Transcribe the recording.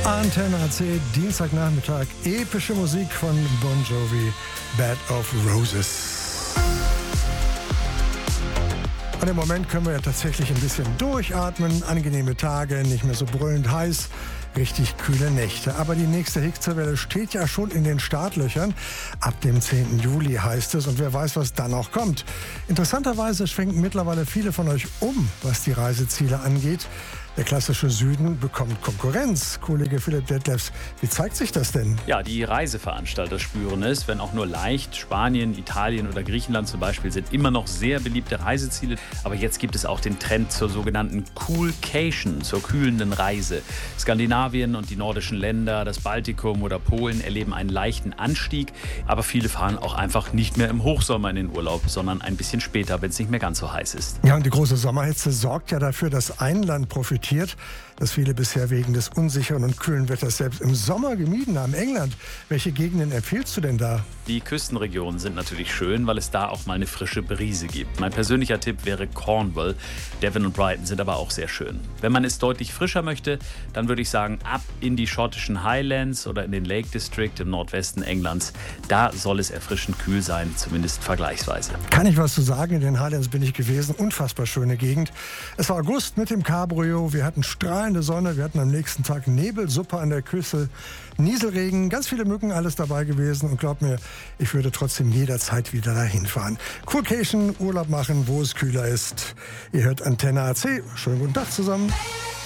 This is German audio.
Antenne AC, Dienstagnachmittag, epische Musik von Bon Jovi, Bed of Roses. Und im Moment können wir ja tatsächlich ein bisschen durchatmen, angenehme Tage, nicht mehr so brüllend heiß, richtig kühle Nächte. Aber die nächste Hitzewelle steht ja schon in den Startlöchern. Ab dem 10. Juli heißt es und wer weiß, was dann noch kommt. Interessanterweise schwenken mittlerweile viele von euch um, was die Reiseziele angeht. Der klassische Süden bekommt Konkurrenz. Kollege Philipp Detlefs, wie zeigt sich das denn? Ja, die Reiseveranstalter spüren es, wenn auch nur leicht. Spanien, Italien oder Griechenland zum Beispiel sind immer noch sehr beliebte Reiseziele. Aber jetzt gibt es auch den Trend zur sogenannten Coolcation, zur kühlenden Reise. Skandinavien und die nordischen Länder, das Baltikum oder Polen erleben einen leichten Anstieg. Aber viele fahren auch einfach nicht mehr im Hochsommer in den Urlaub, sondern ein bisschen später, wenn es nicht mehr ganz so heiß ist. Ja, und die große Sommerhitze sorgt ja dafür, dass ein Land profitiert, das viele bisher wegen des unsicheren und kühlen Wetters selbst im Sommer gemieden haben. England. Welche Gegenden empfiehlst du denn da? Die Küstenregionen sind natürlich schön, weil es da auch mal eine frische Brise gibt. Mein persönlicher Tipp wäre Cornwall. Devon und Brighton sind aber auch sehr schön. Wenn man es deutlich frischer möchte, dann würde ich sagen, ab in die schottischen Highlands oder in den Lake District im Nordwesten Englands. Da soll es erfrischend kühl sein, zumindest vergleichsweise. Kann ich was zu sagen? In den Highlands bin ich gewesen. Unfassbar schöne Gegend. Es war August mit dem Cabrio. Wir hatten strahlende Sonne. Wir hatten am nächsten Tag Nebelsuppe an der Küste. Nieselregen, ganz viele Mücken, alles dabei gewesen. Und glaub mir, ich würde trotzdem jederzeit wieder dahin fahren. Coolcation, Urlaub machen, wo es kühler ist. Ihr hört Antenne AC. Schönen guten Tag zusammen.